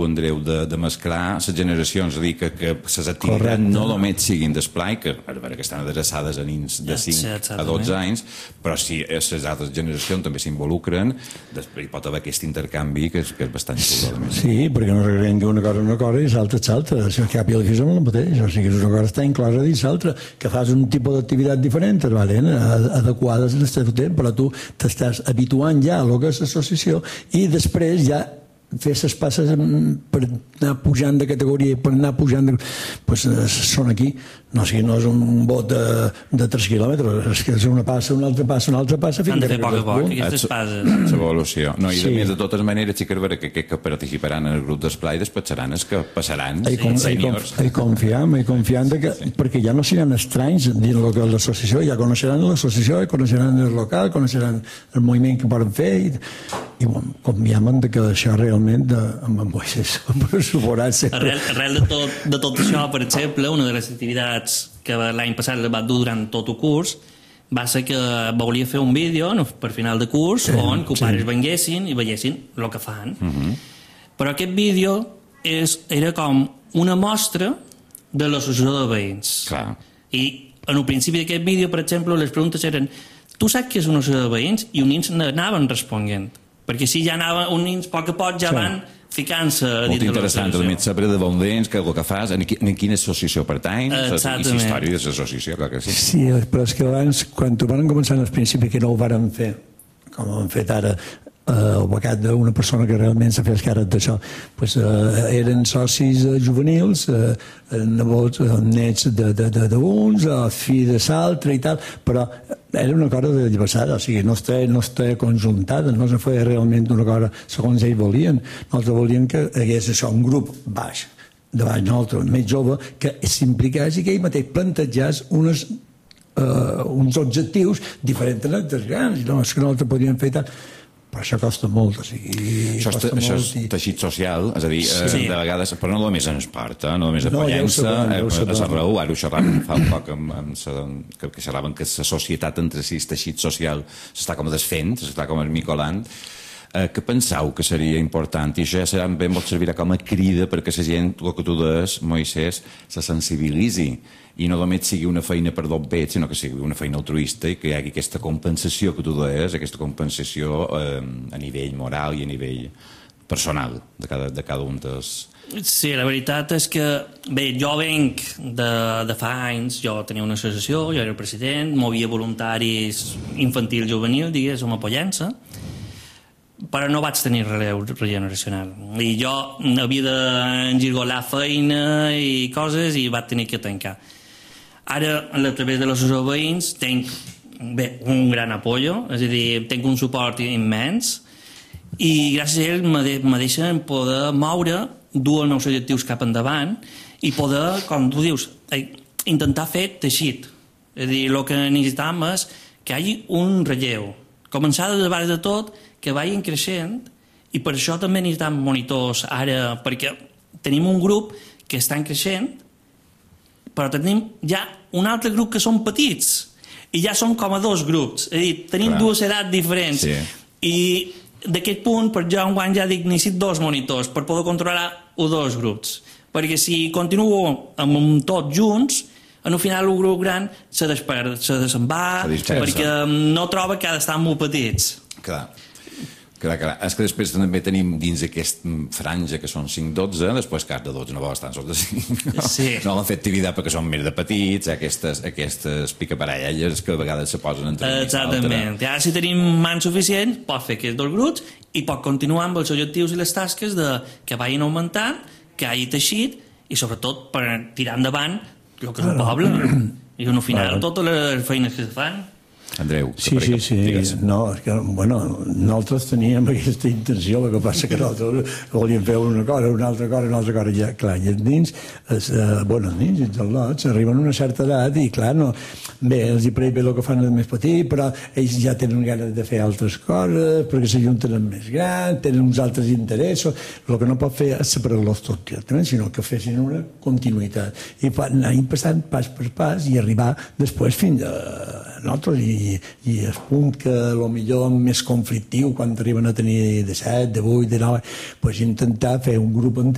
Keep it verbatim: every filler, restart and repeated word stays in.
Andreu, de, de mesclar les generacions, és a dir, que, que les activitats no només siguin d'esplai, que, que estan adreçades a nins de cinc a dotze anys, però si les altres generacions també s'involucren, després hi pot haver aquest intercanvi que és, que és bastant xulo. Sí, perquè no recreem que una cosa és una cosa i l'altra és l'altra, això que cap i el que és el mateix, o sigui que una cosa està inclosa dins l'altra, que fas un tipus d'activitat diferent, vale? Adequades al teu temps, però tu t'estàs habituant ja a el que és l'associació i després ja fer les passes per anar pujant de categoria, per anar pujant de... Pues són aquí, no, o sigui, no és un bot de, de tres quilòmetres, és que és una passa, una altra passa, una altra passa... Han de fer poc a poc, aquestes passes. L'evolució. No, i de més, de totes maneres, sí que és vera que aquests que participaran en el grup d'esplai després seran els que passaran sèniors. Hi confiem, hi confiem, perquè ja no seran estranys dins el que és l'associació, ja coneixeran l'associació, coneixeran el local, coneixeran el moviment que poden fer i confiem que això realment amb en Moisés arrel de tot això, per exemple, una de les activitats que l'any passat va dur durant tot el curs va ser que volia fer un vídeo per final de curs on que els pares venguessin i veiessin el que fan, però aquest vídeo era com una mostra de l'associació de veïns i en el principi d'aquest vídeo, per exemple, les preguntes eren: tu saps què és una associació de veïns? I uns nins anaven responent, perquè si ja anava, uns nins a poc a poc ja van ficant-se a dit de l'associació. Molt interessant, saber de on vens, el que fas, en quina associació pertany, i la història de l'associació, clar que sí. Sí, però és que abans, quan ho van començar al principi, que no ho varen fer, com ho han fet ara, al becat d'una persona que realment s'ha fet càrrec d'això, eren socis juvenils, nets d'uns, fill de l'altre i tal, però era una cosa de llibertat, o sigui, no estava conjuntada, no se feia realment una cosa segons ells volien. Nosaltres volíem que hi hagués això, un grup baix, de baix nosaltres, més jove, que s'impliqués i que ell mateix plantejés uns objectius diferents dels grans, no és que nosaltres podíem fer tant. Però això costa molt, o sigui... Això és teixit social, és a dir, de vegades, però no només en esport, no només a pollença, a la raó, ara ho xerraven fa un poc, que xerraven que la societat entre si, el teixit social, s'està com desfent, s'està com esmicolant. Què penseu que seria important? I això ja bé pot servir com a crida perquè la gent, el que tu deies, Moisés, se sensibilitzi i no només sigui una feina per dos vets, sinó que sigui una feina altruista i que hi hagi aquesta compensació que tu deies, aquesta compensació a nivell moral i a nivell personal de cada un dels... Sí, la veritat és que, bé, jo venc de fa anys, jo tenia una associació, jo era el president, movia voluntaris infantil juvenil, diguéssim, a Pollença, però no vaig tenir relleu generacional. I jo havia d'engirgolar feina i coses i vaig tenir que tancar. Ara, a través de l'associació de veïns, tenc un gran apoyo, és a dir, tenc un suport immens i gràcies a ells me deixen poder moure, dur els meus objectius cap endavant i poder, com tu dius, intentar fer teixit. És a dir, el que necessitam és que hi hagi un relleu. Començar de baix de tot, que vagin creixent, i per això també necessitem monitors ara, perquè tenim un grup que estan creixent, però tenim ja un altre grup que són petits, i ja són com a dos grups, és a dir, tenim dues edats diferents, i d'aquest punt, per jo enguany ja dic, necessito dos monitors per poder controlar els dos grups, perquè si continuo amb tots junts, en el final el grup gran se desperda, se se'n va, perquè no troba que ha d'estar molt petits. Clar. Clar, clar. És que després també tenim dins aquesta franja que són cinc dotze, després que de dotze no vol estar en sota cinc. No l'han fet activitat perquè són més de petits, aquestes picaparelles que a vegades se posen entre mig. Exactament. Ara si tenim mans suficients, pot fer aquests dos grups i pot continuar amb els objectius i les tasques que vagin augmentant, que hagi teixit i sobretot per tirar endavant el que és un poble. I al final totes les feines que se fan. Andreu, sí, sí, sí, no, és que, bueno, nosaltres teníem aquesta intenció, el que passa que nosaltres volíem fer una cosa, una altra cosa, una altra cosa, ja, clar, i els nins, els, eh, bueno, els nins, els al·lots, arriben a una certa edat i, clar, no, bé, els hi pareix bé el que fan els més petits, però ells ja tenen ganes de fer altres coses, perquè s'ajunten amb més grans, tenen uns altres interessos, el que no pot fer és separar-los tot directament, sinó que fessin una continuïtat, i anar passant pas per pas i arribar després fins a nosaltres, i i el punt que potser més conflictiu quan arriben a tenir de set, de vuit, de nou, doncs intentar fer un grup entre